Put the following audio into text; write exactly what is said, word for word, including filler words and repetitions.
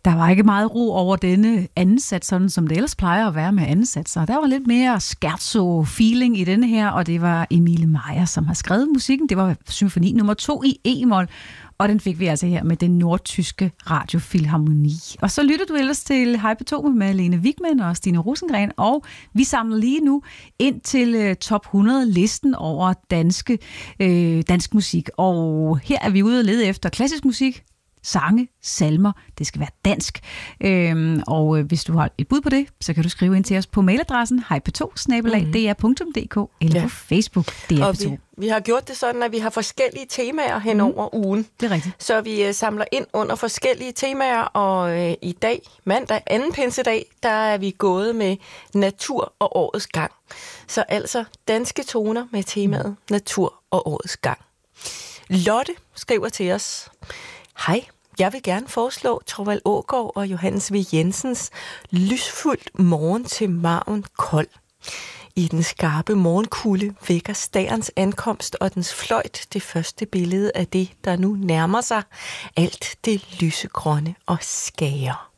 Der var ikke meget ro over denne anden sats, sådan som det ellers plejer at være med anden satser. Der var lidt mere scherzo-feeling i denne her, og det var Emilie Meier, som har skrevet musikken. Det var symfoni nummer to i e-mol, og den fik vi altså her med den nordtyske radiofilharmoni. Og så lytter du ellers til Hej P to med Lene Wigman og Stine Rosengren, og vi samler lige nu ind til uh, top hundrede-listen over danske, øh, dansk musik. Og her er vi ude og lede efter klassisk musik, sange, salmer, det skal være dansk. Øhm, og øh, hvis du har et bud på det, så kan du skrive ind til os på mailadressen hej p to snabel-a d r punktum d k eller ja. på Facebook D R P to. Vi, vi har gjort det sådan, at vi har forskellige temaer hen over mm. ugen. Det er rigtigt. Så vi øh, samler ind under forskellige temaer, og øh, i dag, mandag, anden pinsedag, der er vi gået med natur og årets gang. Så altså danske toner med temaet mm. natur og årets gang. Lotte skriver til os: Hej, jeg vil gerne foreslå Thorvald Aagaard og Johannes V. Jensens Lysfuldt morgen til marven kold. I den skarpe morgenkulde vækker stærens ankomst og dens fløjt det første billede af det, der nu nærmer sig. Alt det lysegrønne og skære.